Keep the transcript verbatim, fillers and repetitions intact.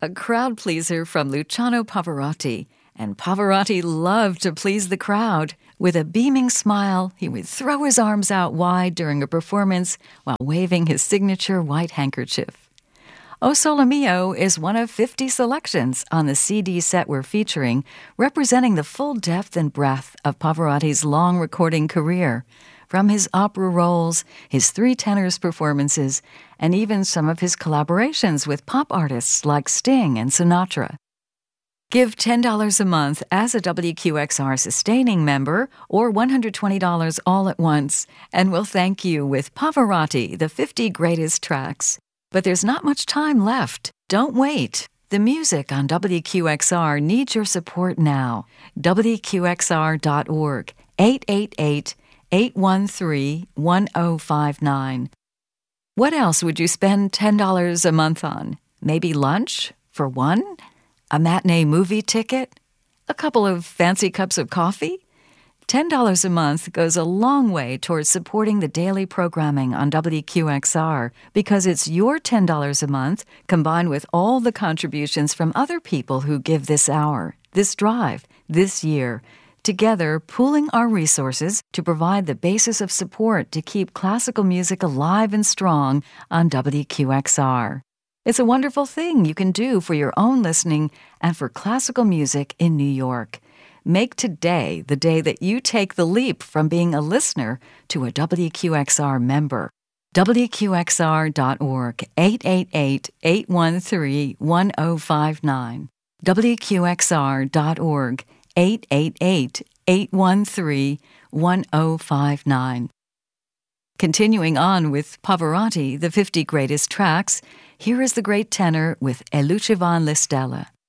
a crowd pleaser from Luciano Pavarotti. And Pavarotti loved to please the crowd. With a beaming smile, he would throw his arms out wide during a performance while waving his signature white handkerchief. O Sole Mio is one of fifty selections on the C D set we're featuring, representing the full depth and breadth of Pavarotti's long recording career, from his opera roles, his three tenors performances, and even some of his collaborations with pop artists like Sting and Sinatra. Give ten dollars a month as a W Q X R sustaining member or one hundred twenty dollars all at once, and we'll thank you with Pavarotti, the fifty greatest tracks. But there's not much time left. Don't wait. The music on W Q X R needs your support now. W Q X R dot org, eight eight eight, eight one three, one zero five nine. What else would you spend ten dollars a month on? Maybe lunch for one? A matinee movie ticket? A couple of fancy cups of coffee? ten dollars a month goes a long way towards supporting the daily programming on W Q X R because it's your ten dollars a month combined with all the contributions from other people who give this hour, this drive, this year, together pooling our resources to provide the basis of support to keep classical music alive and strong on W Q X R. It's a wonderful thing you can do for your own listening and for classical music in New York. Make today the day that you take the leap from being a listener to a W Q X R member. W Q X R dot org, eight eight eight, eight one three, one zero five nine. W Q X R dot org, eight eight eight, eight one three, one zero five nine. Continuing on with Pavarotti, the fifty greatest tracks, here is the great tenor with E lucevano le stelle.